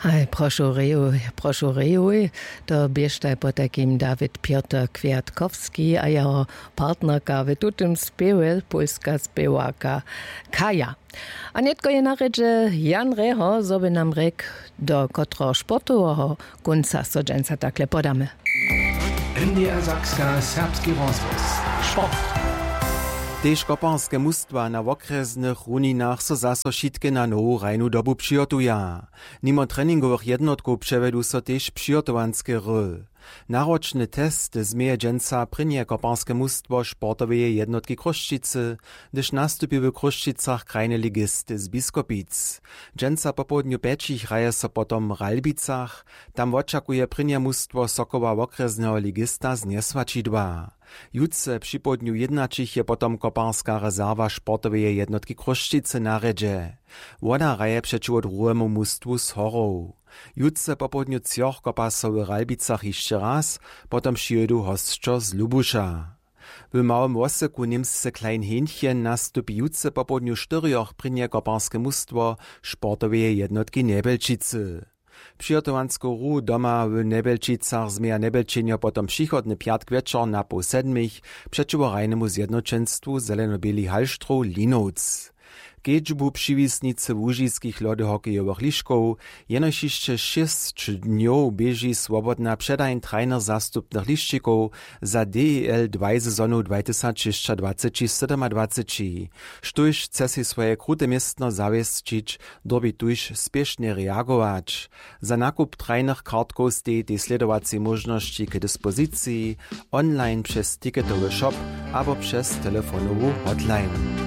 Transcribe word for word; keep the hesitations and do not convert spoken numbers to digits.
Hej, prošureju, prošureju, to biežte po takým David Piotr Kwiatkowski a jeho partnerka v tutem spiewe, polska spieváka Kaja. A netko je na reče Jan Reho, zo by nám rek, do kotro športového konca sođenca takle podame. N D R Sakska serbski rozhlas. Sport. Tež kopanske mustva na okresnych runinach so zaso šitke na novú rajnu dobu přijotuja. Nimo treningowych jednotków przevedu so tež přijotovanske ry. Naročny test zmieje dženca prinje kopanske mustvo športoveje jednotki Kruščice, gdyż nastupi w Kruščicach krajny ligist z Biskopic. Dženca po południu pečich hraje so potom w Ralbicach, tam oczakuje prinje mustvo Sokowa okresného ligista z Niesvačidła. Jutce przy południu jednačich je potom kopanska rezerwa športoveje jednotki Kruščice na redže. Woda hraje przeciwko drugiemu mustwu z Horov. Jutce po południu cioch kopa so w Ralbicach jeszcze raz, potom przyjedu hostčo z Lubusza. W małym woseku Niemsce Klein Hähnchen nastupi jutce po południu czterioch prinje kopanskie mustwo športoveje jednotki Nebelčice. Przygotowanską ru doma w Nebelčicach zmieja Nebelčenio potom przychodny piatk wieczor na pół sedmich przeciwko rajnemu zjednoczeństwu zeleno-bieli Halštru Linovc. Kedžbu přivisnice łužiskich lodohokejowych liškov jenož ještě šest dňov běží swobodna předajn trajner zastupnych liščikov za D E L dva sezonu dvacet dvacet sedem. Štuž chce si swoje krute miestno zawiestić, dobi tuž spiešne reagować. Za nakup trajnych kartkov stej te sledovacie možnosti k dispozycji online przez ticketowy shop albo przez telefonową hotline.